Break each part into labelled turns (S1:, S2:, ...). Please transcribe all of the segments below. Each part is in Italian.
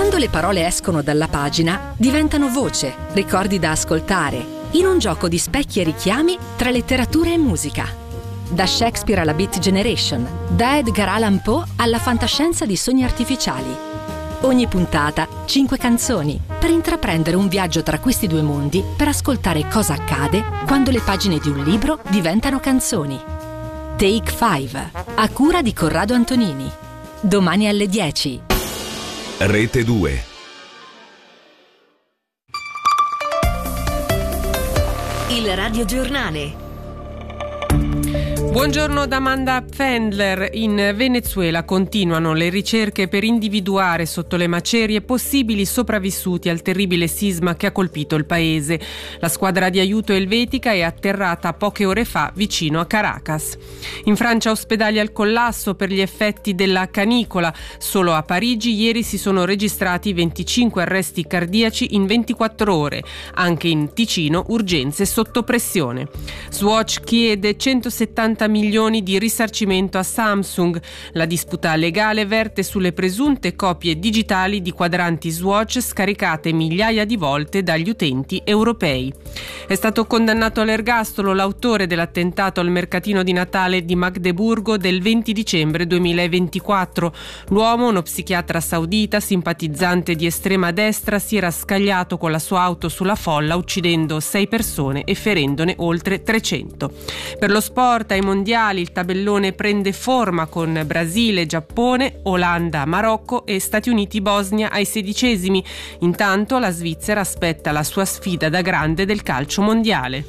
S1: Quando le parole escono dalla pagina, diventano voce, ricordi da ascoltare, in un gioco di specchi e richiami tra letteratura e musica. Da Shakespeare alla Beat Generation, da Edgar Allan Poe alla fantascienza di sogni artificiali. Ogni puntata, 5 canzoni, per intraprendere un viaggio tra questi due mondi, per ascoltare cosa accade quando le pagine di un libro diventano canzoni. Take 5, a cura di Corrado Antonini. Domani alle 10.
S2: Rete 2.
S3: Il radiogiornale.
S4: Buongiorno da Amanda Pfändler. In Venezuela continuano le ricerche per individuare sotto le macerie possibili sopravvissuti al terribile sisma che ha colpito il paese. La squadra di aiuto elvetica è atterrata poche ore fa vicino a Caracas. In Francia ospedali al collasso per gli effetti della canicola. Solo a Parigi ieri si sono registrati 25 arresti cardiaci in 24 ore. Anche in Ticino urgenze sotto pressione. Swatch chiede 170 milioni di risarcimento a Samsung. La disputa legale verte sulle presunte copie digitali di quadranti Swatch scaricate migliaia di volte dagli utenti europei. È stato condannato all'ergastolo l'autore dell'attentato al mercatino di Natale di Magdeburgo del 20 dicembre 2024. L'uomo, uno psichiatra saudita, simpatizzante di estrema destra, si era scagliato con la sua auto sulla folla uccidendo 6 persone e ferendone oltre 300. Per lo sport, ai mondiali il tabellone prende forma con Brasile, Giappone, Olanda, Marocco e Stati Uniti, Bosnia ai 16esimi. Intanto la Svizzera aspetta la sua sfida da grande del calcio mondiale.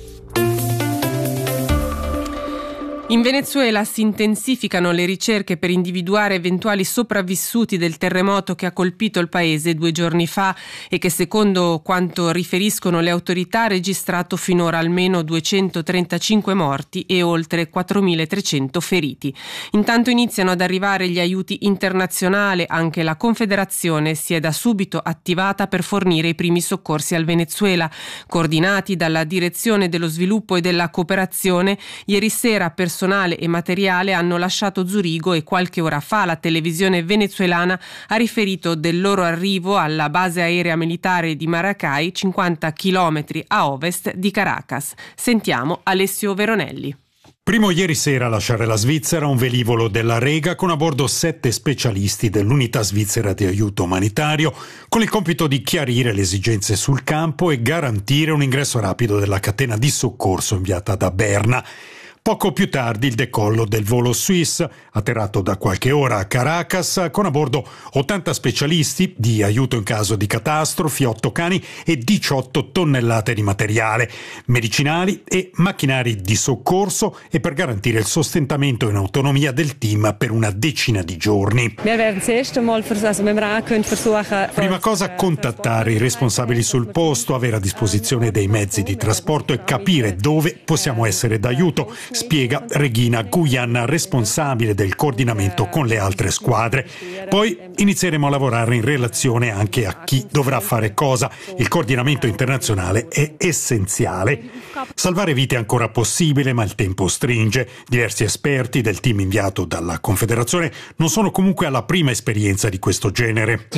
S4: In Venezuela si intensificano le ricerche per individuare eventuali sopravvissuti del terremoto che ha colpito il paese 2 giorni fa e che, secondo quanto riferiscono le autorità, ha registrato finora almeno 235 morti e oltre 4.300 feriti. Intanto iniziano ad arrivare gli aiuti internazionali. Anche la Confederazione si è da subito attivata per fornire i primi soccorsi al Venezuela. Coordinati dalla Direzione dello Sviluppo e della Cooperazione, ieri sera personale e materiale hanno lasciato Zurigo e qualche ora fa la televisione venezuelana ha riferito del loro arrivo alla base aerea militare di Maracay, 50 chilometri a ovest di Caracas. Sentiamo Alessio Veronelli.
S5: Primo ieri sera a lasciare la Svizzera un velivolo della Rega con a bordo 7 specialisti dell'unità svizzera di aiuto umanitario, con il compito di chiarire le esigenze sul campo e garantire un ingresso rapido della catena di soccorso inviata da Berna. Poco più tardi il decollo del volo Swiss, atterrato da qualche ora a Caracas, con a bordo 80 specialisti di aiuto in caso di catastrofi, 8 cani e 18 tonnellate di materiale, medicinali e macchinari di soccorso e per garantire il sostentamento in autonomia del team per una decina di giorni. Prima cosa, contattare i responsabili sul posto, avere a disposizione dei mezzi di trasporto e capire dove possiamo essere d'aiuto, spiega Regina Guyan, responsabile del coordinamento con le altre squadre. Poi inizieremo a lavorare in relazione anche a chi dovrà fare cosa. Il coordinamento internazionale è essenziale. Salvare vite è ancora possibile, ma il tempo stringe. Diversi esperti del team inviato dalla Confederazione non sono comunque alla prima esperienza di questo genere.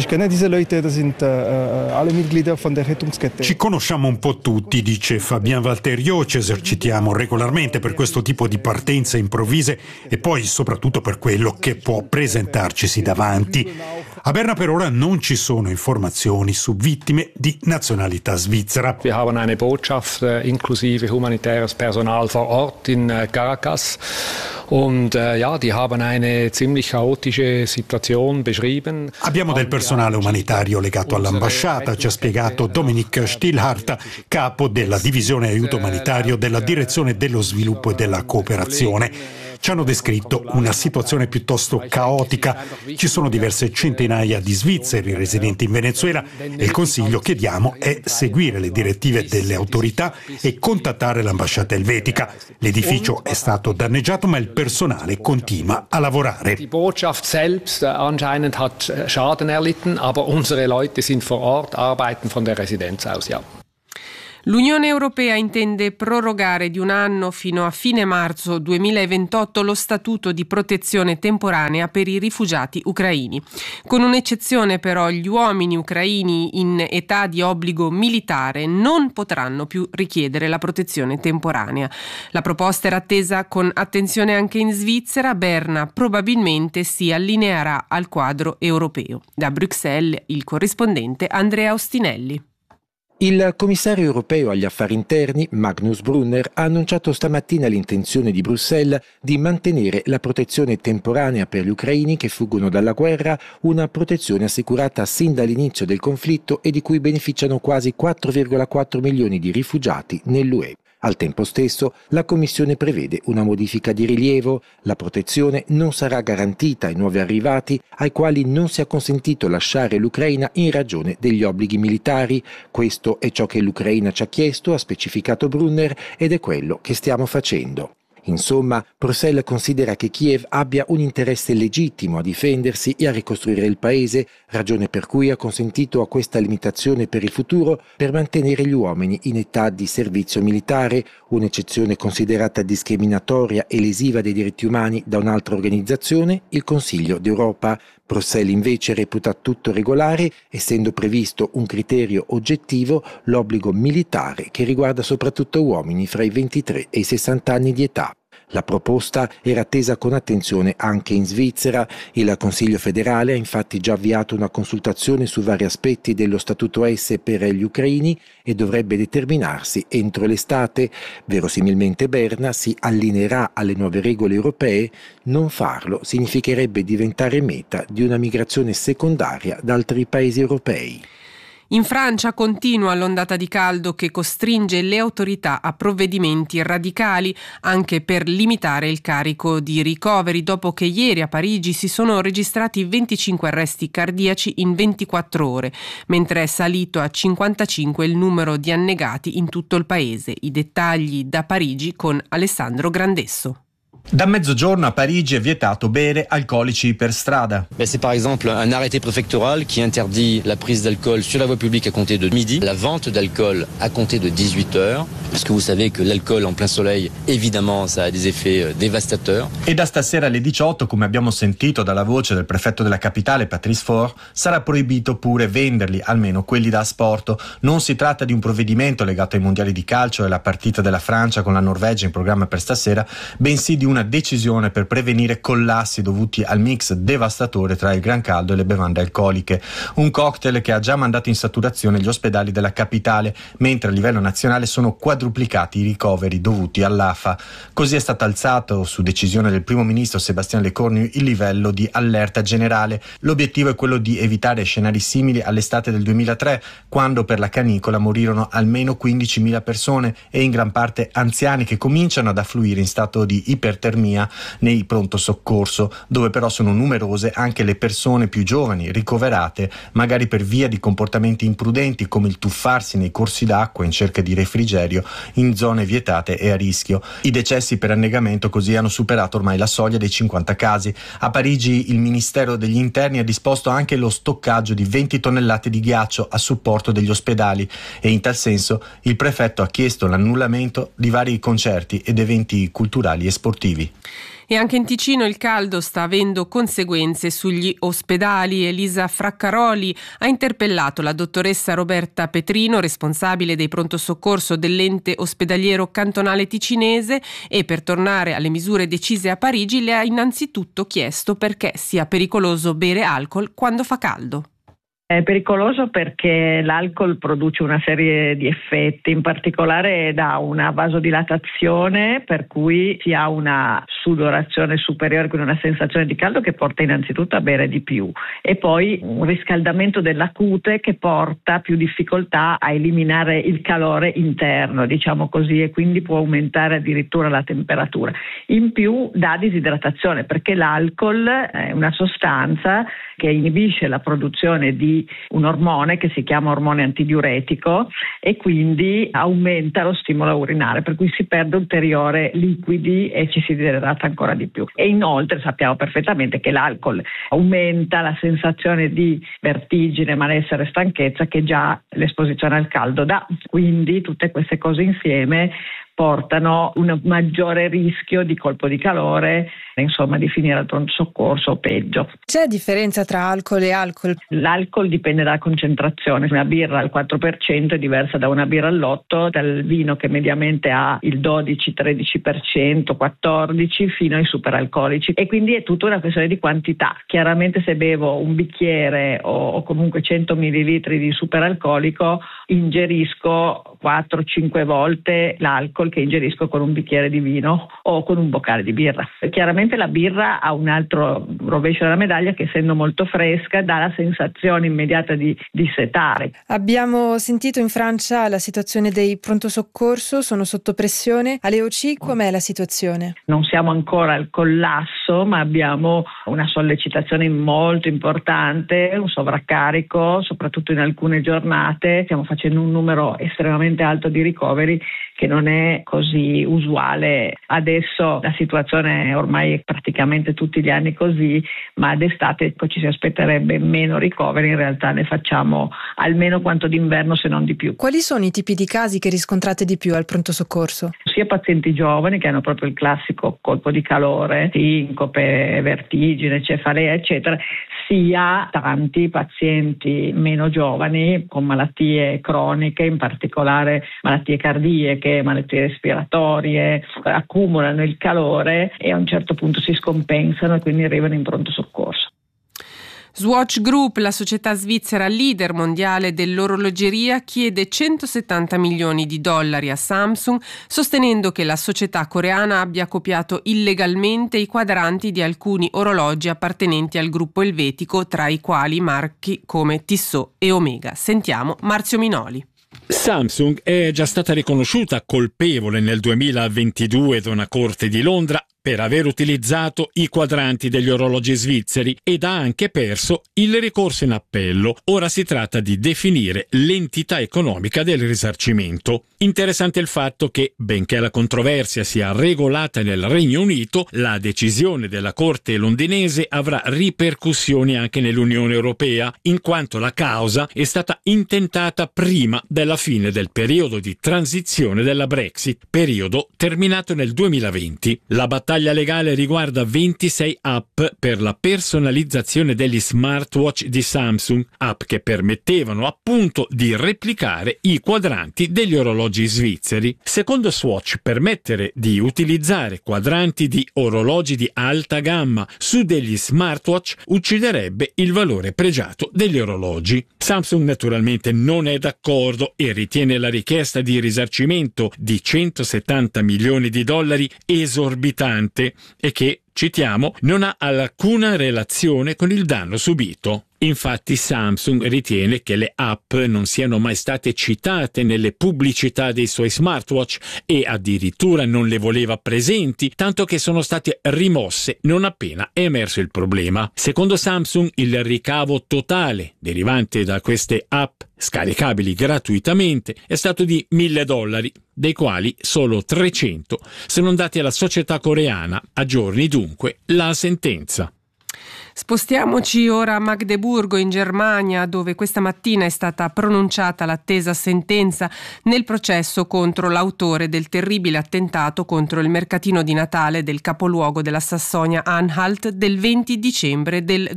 S5: Ci conosciamo un po' tutti, dice Fabien Valteriot, ci esercitiamo regolarmente per questo tipo di partenze improvvise e poi soprattutto per quello che può presentarcisi davanti. A Berna per ora non ci sono informazioni su vittime di nazionalità svizzera.
S6: Wir haben eine Botschaft inklusive humanitäres Personal vor Ort in Caracas und die haben eine ziemlich chaotische Situation beschrieben.
S5: Abbiamo del personale umanitario legato all'ambasciata, ci ha spiegato Dominique Stilhart, capo della divisione aiuto umanitario della Direzione dello Sviluppo e della Cooperazione. Ci hanno descritto una situazione piuttosto caotica. Ci sono diverse centinaia di svizzeri residenti in Venezuela e il consiglio che diamo è seguire le direttive delle autorità e contattare l'ambasciata elvetica. L'edificio è stato danneggiato, ma il personale continua a lavorare.
S6: Die Botschaft selbst anscheinend hat Schaden erlitten, aber unsere Leute sind vor Ort, arbeiten von der Residenz aus, ja.
S4: L'Unione Europea intende prorogare di un anno fino a fine marzo 2028 lo statuto di protezione temporanea per i rifugiati ucraini. Con un'eccezione però, gli uomini ucraini in età di obbligo militare non potranno più richiedere la protezione temporanea. La proposta era attesa con attenzione anche in Svizzera. Berna probabilmente si allineerà al quadro europeo. Da Bruxelles il corrispondente Andrea Ostinelli.
S7: Il commissario europeo agli affari interni, Magnus Brunner, ha annunciato stamattina l'intenzione di Bruxelles di mantenere la protezione temporanea per gli ucraini che fuggono dalla guerra, una protezione assicurata sin dall'inizio del conflitto e di cui beneficiano quasi 4,4 milioni di rifugiati nell'UE. Al tempo stesso, la Commissione prevede una modifica di rilievo. La protezione non sarà garantita ai nuovi arrivati, ai quali non sia consentito lasciare l'Ucraina in ragione degli obblighi militari. Questo è ciò che l'Ucraina ci ha chiesto, ha specificato Brunner, ed è quello che stiamo facendo. Insomma, Bruxelles considera che Kiev abbia un interesse legittimo a difendersi e a ricostruire il paese, ragione per cui ha consentito a questa limitazione per il futuro per mantenere gli uomini in età di servizio militare, un'eccezione considerata discriminatoria e lesiva dei diritti umani da un'altra organizzazione, il Consiglio d'Europa. Bruxelles invece reputa tutto regolare, essendo previsto un criterio oggettivo, l'obbligo militare che riguarda soprattutto uomini fra i 23 e i 60 anni di età. La proposta era attesa con attenzione anche in Svizzera. Il Consiglio federale ha infatti già avviato una consultazione su vari aspetti dello Statuto S per gli ucraini e dovrebbe determinarsi entro l'estate. Verosimilmente Berna si allineerà alle nuove regole europee. Non farlo significherebbe diventare meta di una migrazione secondaria da altri paesi europei.
S4: In Francia continua l'ondata di caldo che costringe le autorità a provvedimenti radicali anche per limitare il carico di ricoveri, dopo che ieri a Parigi si sono registrati 25 arresti cardiaci in 24 ore, mentre è salito a 55 il numero di annegati in tutto il paese. I dettagli da Parigi con Alessandro Grandesso.
S8: Da mezzogiorno a Parigi è vietato bere alcolici per strada.
S9: C'est par exemple un arrêté préfectoral qui interdit la prise d'alcool sur la voie publique à compter de midi, la vente d'alcool à compter de 18 heures, parce que vous savez que l'alcool en plein soleil, évidemment, ça a des effets dévastateurs.
S8: E da stasera alle 18, come abbiamo sentito dalla voce del prefetto della capitale, Patrice Faure, sarà proibito pure venderli, almeno quelli da asporto. Non si tratta di un provvedimento legato ai mondiali di calcio e alla partita della Francia con la Norvegia in programma per stasera, bensì di una decisione per prevenire collassi dovuti al mix devastatore tra il gran caldo e le bevande alcoliche. Un cocktail che ha già mandato in saturazione gli ospedali della capitale, mentre a livello nazionale sono quadruplicati i ricoveri dovuti all'AFA. Così è stato alzato, su decisione del primo ministro Sébastien Lecornu, il livello di allerta generale. L'obiettivo è quello di evitare scenari simili all'estate del 2003, quando per la canicola morirono almeno 15.000 persone e in gran parte anziani che cominciano ad affluire in stato di ipertermia nei pronto soccorso, dove però sono numerose anche le persone più giovani ricoverate, magari per via di comportamenti imprudenti come il tuffarsi nei corsi d'acqua in cerca di refrigerio in zone vietate e a rischio. I decessi per annegamento così hanno superato ormai la soglia dei 50 casi. A Parigi il Ministero degli Interni ha disposto anche lo stoccaggio di 20 tonnellate di ghiaccio a supporto degli ospedali e in tal senso il prefetto ha chiesto l'annullamento di vari concerti ed eventi culturali e sportivi.
S4: E anche in Ticino il caldo sta avendo conseguenze sugli ospedali. Elisa Fraccaroli ha interpellato la dottoressa Roberta Petrino, responsabile dei pronto soccorso dell'ente ospedaliero cantonale ticinese, e per tornare alle misure decise a Parigi le ha innanzitutto chiesto perché sia pericoloso bere alcol quando fa caldo.
S10: È pericoloso perché l'alcol produce una serie di effetti, in particolare dà una vasodilatazione per cui si ha una sudorazione superiore, quindi una sensazione di caldo che porta innanzitutto a bere di più, e poi un riscaldamento della cute che porta più difficoltà a eliminare il calore interno, diciamo così, e quindi può aumentare addirittura la temperatura. In più dà disidratazione perché l'alcol è una sostanza che inibisce la produzione di di un ormone che si chiama ormone antidiuretico e quindi aumenta lo stimolo urinare, per cui si perde ulteriore liquidi e ci si disidrata ancora di più. E inoltre sappiamo perfettamente che l'alcol aumenta la sensazione di vertigine, malessere e stanchezza che già l'esposizione al caldo dà. Quindi tutte queste cose insieme portano un maggiore rischio di colpo di calore, insomma di finire al pronto soccorso o peggio.
S11: C'è differenza tra alcol e alcol?
S10: L'alcol dipende dalla concentrazione. Una birra al 4% è diversa da una birra all'8%, dal vino che mediamente ha il 12-13%, 14% fino ai superalcolici, e quindi è tutta una questione di quantità. Chiaramente se bevo un bicchiere o comunque 100 millilitri di superalcolico ingerisco 4-5 volte l'alcol che ingerisco con un bicchiere di vino o con un boccale di birra. Chiaramente la birra ha un altro rovescio della medaglia, che essendo molto fresca dà la sensazione immediata di setare.
S11: Abbiamo sentito in Francia la situazione dei pronto soccorso, sono sotto pressione. Alle OC com'è la situazione?
S10: Non siamo ancora al collasso, ma abbiamo una sollecitazione molto importante, un sovraccarico, soprattutto in alcune giornate. Stiamo facendo un numero estremamente alto di ricoveri che non è così usuale. Adesso la situazione è ormai praticamente tutti gli anni così, ma d'estate ci si aspetterebbe meno ricoveri, in realtà ne facciamo almeno quanto d'inverno, se non di più.
S11: Quali sono i tipi di casi che riscontrate di più al pronto soccorso?
S10: Sia pazienti giovani che hanno proprio il classico colpo di calore, sincope, vertigine, cefalea, eccetera, sia tanti pazienti meno giovani con malattie croniche, in particolare malattie cardiache, malattie respiratorie, accumulano il calore e a un certo punto si scompensano e quindi arrivano in pronto soccorso.
S4: Swatch Group, la società svizzera leader mondiale dell'orologeria, chiede $170 milioni a Samsung, sostenendo che la società coreana abbia copiato illegalmente i quadranti di alcuni orologi appartenenti al gruppo elvetico, tra i quali marchi come Tissot e Omega. Sentiamo Marzio Minoli.
S12: Samsung è già stata riconosciuta colpevole nel 2022 da una corte di Londra per aver utilizzato i quadranti degli orologi svizzeri ed ha anche perso il ricorso in appello. Ora si tratta di definire l'entità economica del risarcimento. Interessante il fatto che, benché la controversia sia regolata nel Regno Unito, la decisione della Corte londinese avrà ripercussioni anche nell'Unione Europea, in quanto la causa è stata intentata prima della fine del periodo di transizione della Brexit, periodo terminato nel 2020. La battaglia legale riguarda 26 app per la personalizzazione degli smartwatch di Samsung, app che permettevano appunto di replicare i quadranti degli orologi svizzeri. Secondo Swatch, permettere di utilizzare quadranti di orologi di alta gamma su degli smartwatch ucciderebbe il valore pregiato degli orologi. Samsung naturalmente non è d'accordo e ritiene la richiesta di risarcimento di $170 milioni esorbitante e che, citiamo, non ha alcuna relazione con il danno subito. Infatti Samsung ritiene che le app non siano mai state citate nelle pubblicità dei suoi smartwatch e addirittura non le voleva presenti, tanto che sono state rimosse non appena è emerso il problema. Secondo Samsung, il ricavo totale derivante da queste app scaricabili gratuitamente è stato di $1.000, dei quali solo 300 sono andati alla società coreana. Aggiorni dunque la sentenza.
S4: Spostiamoci ora a Magdeburgo, in Germania, dove questa mattina è stata pronunciata l'attesa sentenza nel processo contro l'autore del terribile attentato contro il mercatino di Natale del capoluogo della Sassonia-Anhalt del 20 dicembre del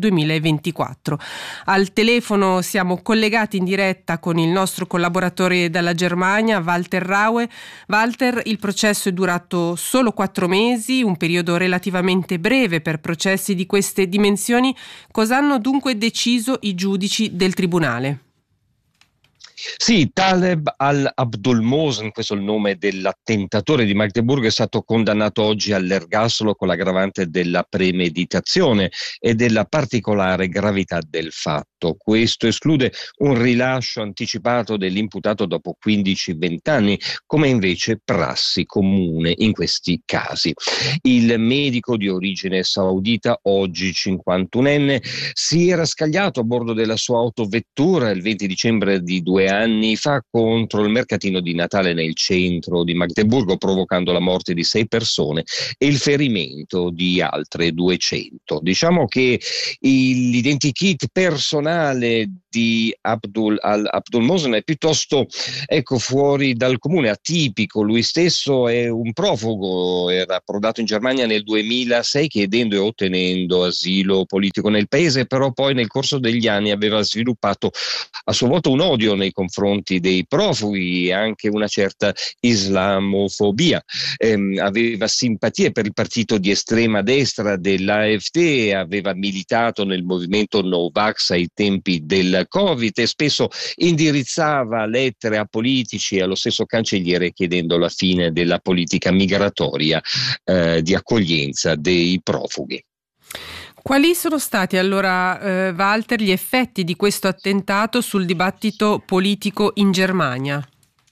S4: 2024. Al telefono siamo collegati in diretta con il nostro collaboratore dalla Germania, Walter Raue. Walter, il processo è durato solo 4 mesi, un periodo relativamente breve per processi di queste dimensioni. Cosa hanno dunque deciso i giudici del tribunale?
S13: Sì, Taleb al-Abdul-Mohsen, questo è il nome dell'attentatore di Magdeburgo, è stato condannato oggi all'ergastolo con l'aggravante della premeditazione e della particolare gravità del fatto. Questo esclude un rilascio anticipato dell'imputato dopo 15-20 anni, come invece prassi comune in questi casi. Il medico di origine saudita, oggi 51enne, si era scagliato a bordo della sua autovettura il 20 dicembre di 2 anni fa contro il mercatino di Natale nel centro di Magdeburgo, provocando la morte di 6 persone e il ferimento di altre 200. Diciamo che l'identikit personale di al-Abdul-Mohsen è piuttosto fuori dal comune, atipico. Lui stesso è un profugo, era approdato in Germania nel 2006 chiedendo e ottenendo asilo politico nel paese, però poi nel corso degli anni aveva sviluppato a suo volta un odio nei confronti dei profughi e anche una certa islamofobia. Aveva simpatie per il partito di estrema destra dell'AfD, aveva militato nel movimento No-Vax ai tempi del Covid e spesso indirizzava lettere a politici e allo stesso cancelliere chiedendo la fine della politica migratoria di accoglienza dei profughi.
S4: Quali sono stati allora, Walter, gli effetti di questo attentato sul dibattito politico in Germania?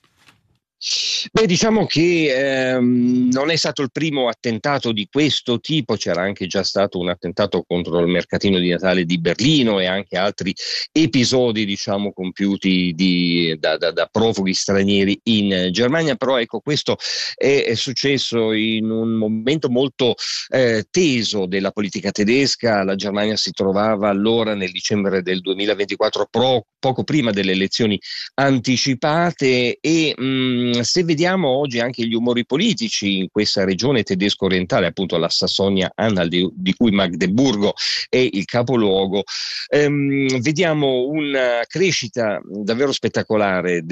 S13: Beh, diciamo che non è stato il primo attentato di questo tipo, c'era anche già stato un attentato contro il mercatino di Natale di Berlino e anche altri episodi, diciamo, compiuti da profughi stranieri in Germania, però ecco, questo è successo in un momento molto teso della politica tedesca. La Germania si trovava allora nel dicembre del 2024, poco prima delle elezioni anticipate e se vediamo oggi anche gli umori politici in questa regione tedesco orientale, appunto la Sassonia-Anhalt, di cui Magdeburgo è il capoluogo, vediamo una crescita davvero spettacolare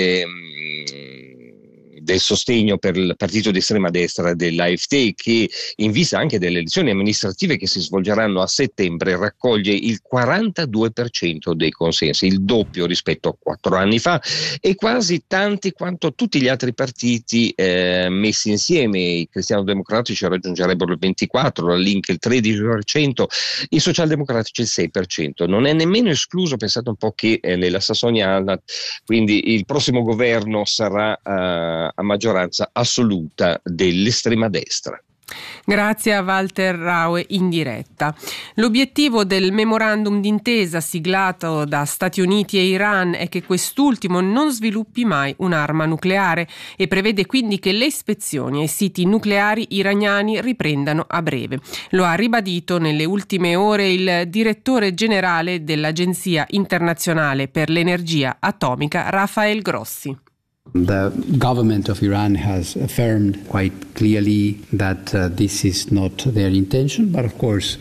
S13: del sostegno per il partito di estrema destra dell'AfD, che in vista anche delle elezioni amministrative che si svolgeranno a settembre raccoglie il 42% dei consensi, il doppio rispetto a 4 anni fa e quasi tanti quanto tutti gli altri partiti messi insieme. I cristiano-democratici raggiungerebbero il 24%, la Link il 13%, i socialdemocratici il 6%. Non è nemmeno escluso, pensate un po', che nella Sassonia-Anhalt quindi il prossimo governo sarà a maggioranza assoluta dell'estrema destra.
S4: Grazie a Walter Raue in diretta. L'obiettivo del memorandum d'intesa siglato da Stati Uniti e Iran è che quest'ultimo non sviluppi mai un'arma nucleare e prevede quindi che le ispezioni ai siti nucleari iraniani riprendano a breve. Lo ha ribadito nelle ultime ore il direttore generale dell'Agenzia internazionale per l'energia atomica, Rafael Grossi.
S14: The government of Iran has affirmed quite clearly that this is not their intention, but of course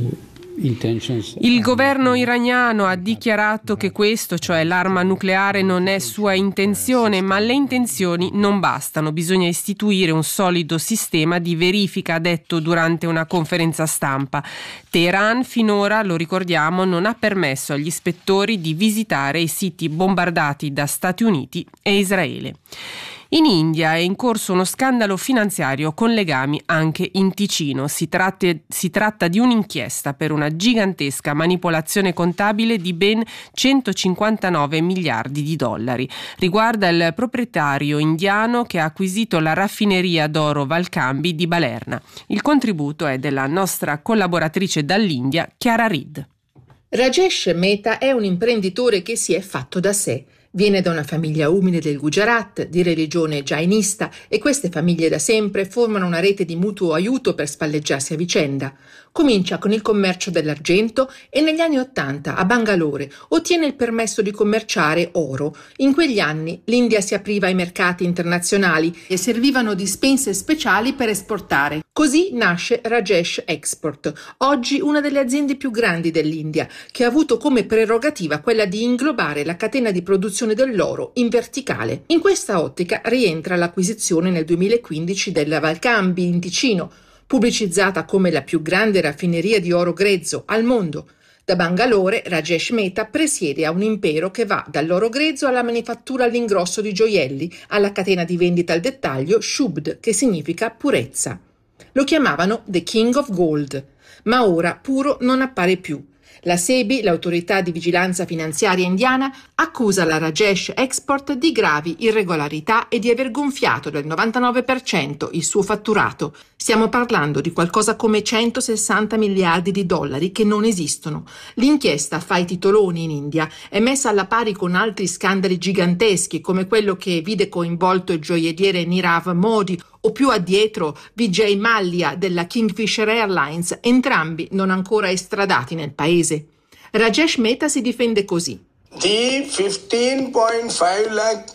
S4: il governo iraniano ha dichiarato che questo, cioè l'arma nucleare, non è sua intenzione, ma le intenzioni non bastano, bisogna istituire un solido sistema di verifica, ha detto durante una conferenza stampa. Teheran finora, lo ricordiamo, non ha permesso agli ispettori di visitare i siti bombardati da Stati Uniti e Israele. In India è in corso uno scandalo finanziario con legami anche in Ticino. Si tratta di un'inchiesta per una gigantesca manipolazione contabile di ben 159 miliardi di dollari. Riguarda il proprietario indiano che ha acquisito la raffineria d'oro Valcambi di Balerna. Il contributo è della nostra collaboratrice dall'India, Chiara Reed.
S15: Rajesh Mehta è un imprenditore che si è fatto da sé. Viene da una famiglia umile del Gujarat, di religione jainista, e queste famiglie da sempre formano una rete di mutuo aiuto per spalleggiarsi a vicenda. Comincia con il commercio dell'argento e negli anni '80 a Bangalore ottiene il permesso di commerciare oro. In quegli anni l'India si apriva ai mercati internazionali e servivano dispense speciali per esportare. Così nasce Rajesh Export, oggi una delle aziende più grandi dell'India, che ha avuto come prerogativa quella di inglobare la catena di produzione dell'oro in verticale. In questa ottica rientra l'acquisizione nel 2015 della Valcambi in Ticino, pubblicizzata come la più grande raffineria di oro grezzo al mondo. Da Bangalore, Rajesh Mehta presiede a un impero che va dall'oro grezzo alla manifattura all'ingrosso di gioielli, alla catena di vendita al dettaglio Shubd, che significa purezza. Lo chiamavano The King of Gold, ma ora puro non appare più. La SEBI, l'autorità di vigilanza finanziaria indiana, accusa la Rajesh Export di gravi irregolarità e di aver gonfiato del 99% il suo fatturato. Stiamo parlando di qualcosa come 160 miliardi di dollari che non esistono. L'inchiesta fa i titoloni in India, è messa alla pari con altri scandali giganteschi come quello che vide coinvolto il gioielliere Nirav Modi o più addietro Vijay Mallya della Kingfisher Airlines, entrambi non ancora estradati nel paese. Rajesh Mehta si difende così.
S16: The 15.5 lakh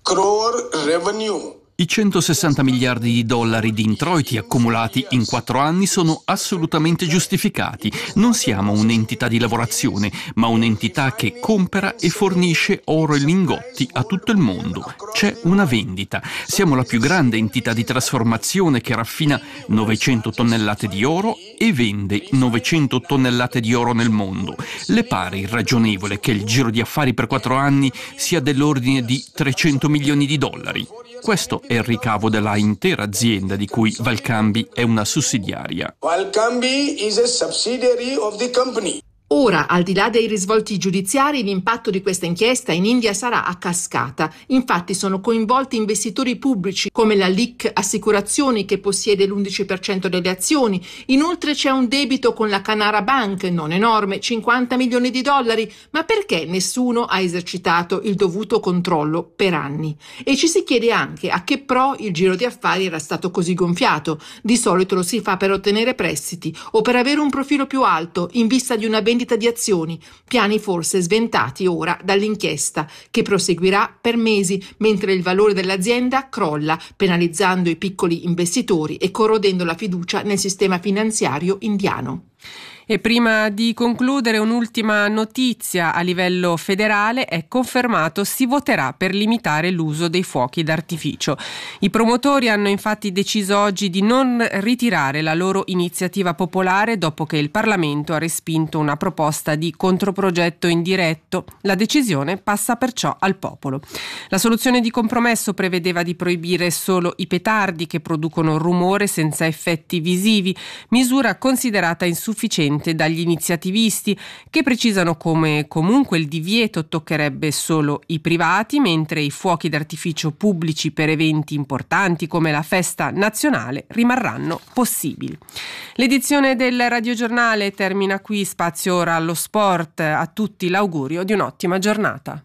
S16: crore revenue.
S17: I 160 miliardi di dollari di introiti accumulati in 4 anni sono assolutamente giustificati. Non siamo un'entità di lavorazione, ma un'entità che compra e fornisce oro e lingotti a tutto il mondo. C'è una vendita. Siamo la più grande entità di trasformazione che raffina 900 tonnellate di oro e vende 900 tonnellate di oro nel mondo. Le pare irragionevole che il giro di affari per 4 anni sia dell'ordine di 300 milioni di dollari. Questo è il ricavo della intera azienda di cui Valcambi è una sussidiaria.
S16: Valcambi is a subsidiary of the company.
S15: Ora, al di là dei risvolti giudiziari, l'impatto di questa inchiesta in India sarà a cascata. Infatti sono coinvolti investitori pubblici come la LIC Assicurazioni, che possiede l'11% delle azioni. Inoltre c'è un debito con la Canara Bank, non enorme, 50 milioni di dollari, ma perché nessuno ha esercitato il dovuto controllo per anni? E ci si chiede anche a che pro il giro di affari era stato così gonfiato. Di solito lo si fa per ottenere prestiti o per avere un profilo più alto in vista di una vendita di azioni, piani forse sventati ora dall'inchiesta, che proseguirà per mesi mentre il valore dell'azienda crolla, penalizzando i piccoli investitori e corrodendo la fiducia nel sistema finanziario indiano.
S4: E prima di concludere, un'ultima notizia: a livello federale è confermato si voterà per limitare l'uso dei fuochi d'artificio. I promotori hanno infatti deciso oggi di non ritirare la loro iniziativa popolare dopo che il Parlamento ha respinto una proposta di controprogetto indiretto. La decisione passa perciò al popolo. La soluzione di compromesso prevedeva di proibire solo i petardi che producono rumore senza effetti visivi, misura considerata insufficiente dagli iniziativisti, che precisano come comunque il divieto toccherebbe solo i privati, mentre i fuochi d'artificio pubblici per eventi importanti come la festa nazionale rimarranno possibili. L'edizione del radiogiornale termina qui, spazio ora allo sport. A tutti l'augurio di un'ottima giornata.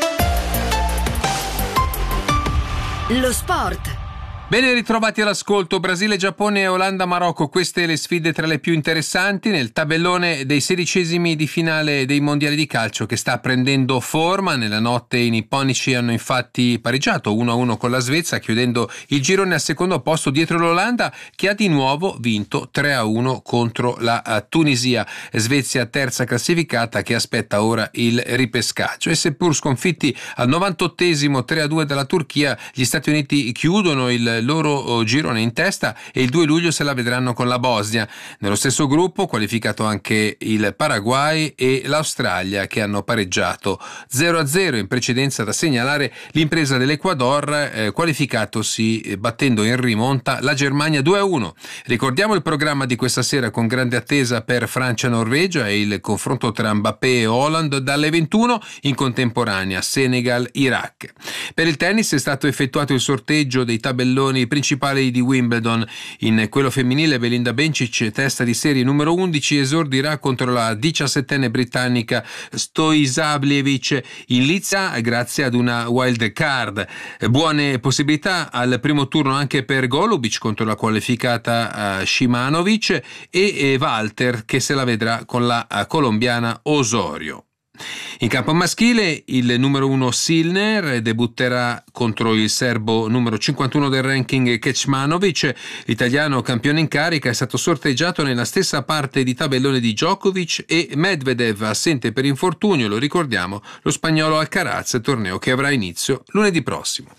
S3: Lo sport.
S18: Ben ritrovati all'ascolto. Brasile, Giappone e Olanda, Marocco, queste le sfide tra le più interessanti nel tabellone dei 16esimi di finale dei mondiali di calcio, che sta prendendo forma. Nella notte i nipponici hanno infatti pareggiato 1-1 con la Svezia, chiudendo il girone al secondo posto dietro l'Olanda, che ha di nuovo vinto 3-1 contro la Tunisia. Svezia terza classificata, che aspetta ora il ripescaggio. E seppur sconfitti al 98esimo 3-2 dalla Turchia, gli Stati Uniti chiudono il loro girone in testa e il 2 luglio se la vedranno con la Bosnia. Nello stesso gruppo qualificato anche il Paraguay e l'Australia, che hanno pareggiato 0-0. In precedenza da segnalare l'impresa dell'Ecuador, qualificatosi battendo in rimonta la Germania 2-1. Ricordiamo il programma di questa sera con grande attesa per Francia-Norvegia e il confronto tra Mbappé e Haaland dalle 21, in contemporanea Senegal-Iraq. Per il tennis è stato effettuato il sorteggio dei tabelloni principali di Wimbledon. In quello femminile Belinda Bencic, testa di serie numero 11, esordirà contro la 17enne britannica Stojsabljevic in Lizza grazie ad una wild card. Buone possibilità al primo turno anche per Golubic contro la qualificata Shimanovic e Walter, che se la vedrà con la colombiana Osorio. In campo maschile il numero 1 Sinner debutterà contro il serbo numero 51 del ranking Kecmanovic. L'italiano campione in carica è stato sorteggiato nella stessa parte di tabellone di Djokovic e Medvedev, assente per infortunio, lo ricordiamo, lo spagnolo Alcaraz, torneo che avrà inizio lunedì prossimo.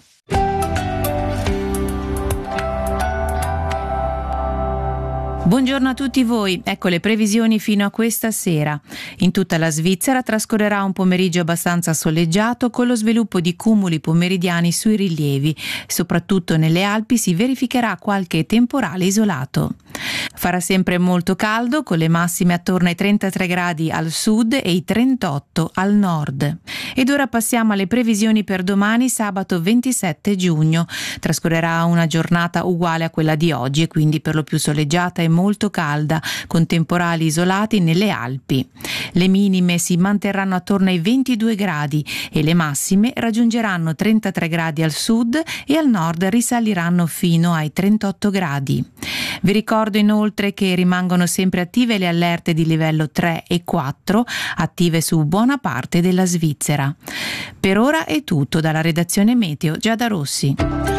S19: Buongiorno a tutti voi, ecco le previsioni fino a questa sera. In tutta la Svizzera trascorrerà un pomeriggio abbastanza soleggiato con lo sviluppo di cumuli pomeridiani sui rilievi. Soprattutto nelle Alpi si verificherà qualche temporale isolato. Farà sempre molto caldo con le massime attorno ai 33 gradi al sud e i 38 al nord. Ed ora passiamo alle previsioni per domani, sabato 27 giugno. Trascorrerà una giornata uguale a quella di oggi e quindi per lo più soleggiata e molto calda, con temporali isolati nelle Alpi. Le minime si manterranno attorno ai 22 gradi e le massime raggiungeranno 33 gradi al sud e al nord risaliranno fino ai 38 gradi. Vi ricordo inoltre che rimangono sempre attive le allerte di livello 3 e 4, attive su buona parte della Svizzera. Per ora è tutto dalla redazione Meteo Giada Rossi.